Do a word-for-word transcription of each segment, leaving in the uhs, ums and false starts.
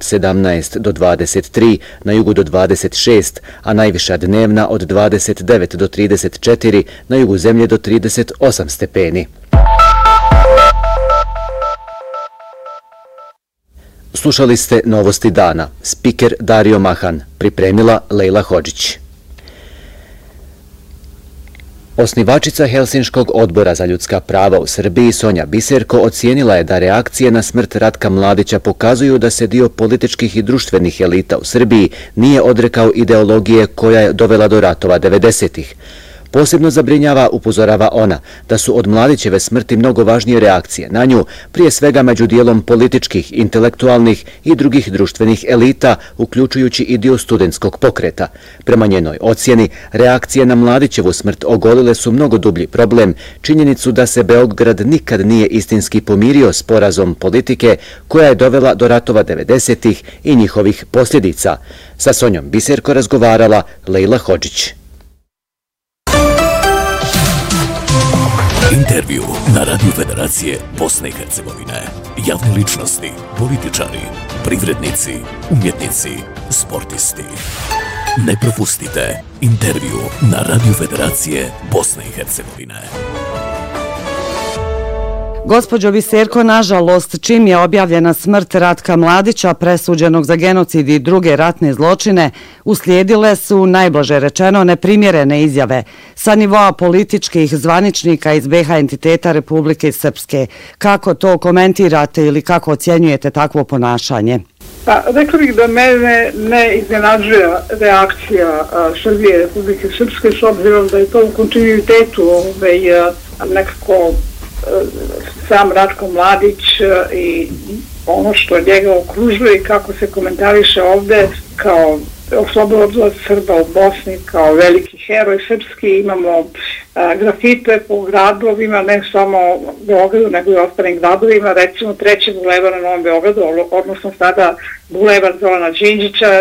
sedamnaest do dvadeset tri, na jugu do dvadeset šest, a najviša dnevna od dvadeset devet do trideset četiri, na jugu zemlje do trideset osam stepeni. Slušali ste Novosti dana. Spiker Dario Mahan, pripremila Lejla Hodžić. Osnivačica Helsinškog odbora za ljudska prava u Srbiji Sonja Biserko ocijenila je da reakcije na smrt Ratka Mladića pokazuju da se dio političkih i društvenih elita u Srbiji nije odrekao ideologije koja je dovela do ratova devedesetih. Posebno zabrinjava, upozorava ona, da su od Mladićeve smrti mnogo važnije reakcije na nju, prije svega među dijelom političkih, intelektualnih i drugih društvenih elita, uključujući i dio studentskog pokreta. Prema njenoj ocjeni, reakcije na Mladićevu smrt ogolile su mnogo dublji problem, činjenicu da se Beograd nikad nije istinski pomirio s porazom politike koja je dovela do ratova devedesetih i njihovih posljedica. Sa Sonjom Biserko razgovarala Lejla Hodžić. Intervju na Radio Federacije Bosne i Hercegovine. Javne ličnosti, političari, privrednici, umjetnici, sportisti. Ne propustite intervju na Radio Federacije Bosne i Hercegovine. Gospođo Biserko, nažalost, čim je objavljena smrt Ratka Mladića, presuđenog za genocid i druge ratne zločine, uslijedile su, najblaže rečeno, neprimjerene izjave sa nivoa političkih zvaničnika iz be ha entiteta Republike Srpske. Kako to komentirate ili kako ocjenjujete takvo ponašanje? Pa, rekla bih da mene ne iznenađuje reakcija a, Srbije Republike Srpske, s obzirom da je to u kontinuitetu ovaj, nekako sam Ratko Mladić i ono što njega okružuje i kako se komentariše ovde kao oslobodilac Srba u Bosni, kao veliki heroj srpski. Imamo a, grafite po gradovima, ne samo u Beogradu, nego i ostalim gradovima, recimo treći bulevar na Novom Beogradu, odnosno sada bulevar Zorana Đinđića,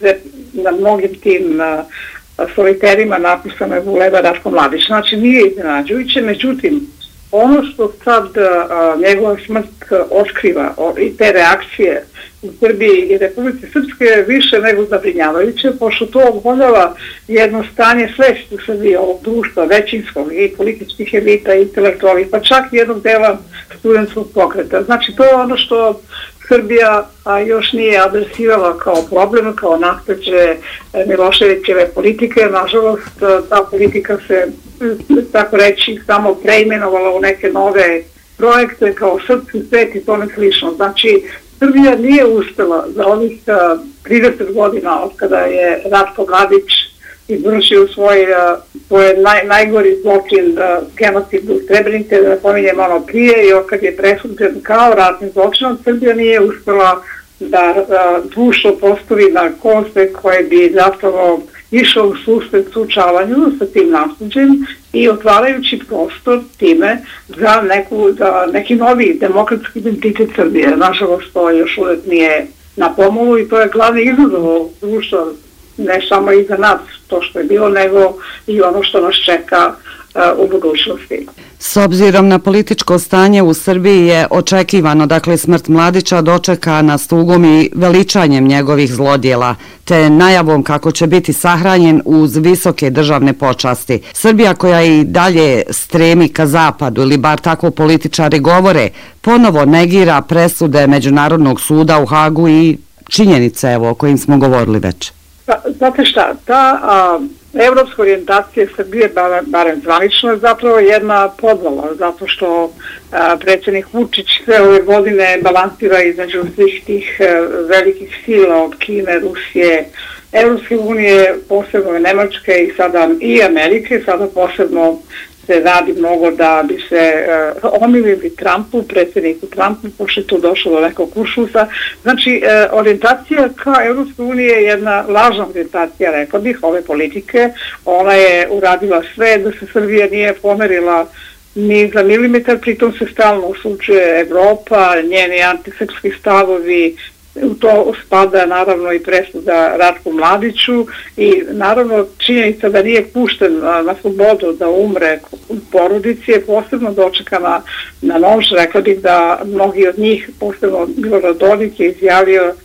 na mnogim tim a, soliterima napisano je bulevar Ratko Mladić. Znači nije iznenađujuće, međutim, ono što sad a, njegova smrt otkriva o, i te reakcije u Srbiji i Republike Srpske je više nego zabrinjavajuće, pošto to ogoljava jedno stanje svesti u Srbiji ovog društva, većinskog i političkih elita i intelektualnih, pa čak i jednog dela studentskog pokreta. Znači to je ono što Srbija a, još nije adresirala kao problem, kao nasleđe Miloševićeve politike. Nažalost, ta politika se, tako reći, samo preimenovala u neke nove projekte kao srpski svet i tome slično. Znači, Srbija nije uspela za ovih trideset godina od kada je Ratko Mladić izvršio svoj, svoj naj, najgori zločin, genocid u Srebrenici, da napominjem ono prije, i od kad je presuđen kao ratni zločin, Srbija nije uspela da društvo postavi na koncept koje bi zapravo išao u susret suočavanju sa tim nasleđem i otvarajući prostor time za, neku, za neki novi demokratski identitet Srbije. Nažalost, to još uvijek nije na pomolu i to je glavni izazov društva, ne samo i za nas to što je bilo, nego i ono što nas čeka u budućnosti. S obzirom na političko stanje u Srbiji je očekivano, dakle, smrt Mladića dočekana s tugom i veličanjem njegovih zlodjela, te najavom kako će biti sahranjen uz visoke državne počasti. Srbija, koja i dalje stremi ka zapadu, ili bar tako političari govore, ponovo negira presude Međunarodnog suda u Hagu i činjenice, evo, o kojim smo govorili već. Pa, znate šta, ta a, evropska orijentacija Srbije, barem, barem zvanično, je zapravo jedna podvala, zato što a, predsjednik Vučić sve ove godine balansira između svih tih a, velikih sila od Kine, Rusije, Evropske unije, posebno Nemačke i sada i Amerike, sada posebno se radi mnogo da bi se uh, omilili Trumpu, predsjedniku Trumpu, pošto je tu došlo do nekog kuršusa. Znači, uh, orijentacija ka Evropske unije je jedna lažna orijentacija, rekao bih, ove politike. Ona je uradila sve da se Srbija nije pomerila ni za milimetar, pritom se stalno usučuje Evropa, njeni antisrpski stavovi, u to spada naravno i presuda Ratku Mladiću i naravno činjenica da nije pušten na slobodu da umre u porodici je posebno dočekana na nož. Rekla bih da mnogi od njih, posebno Milorad Dodik, je izjavio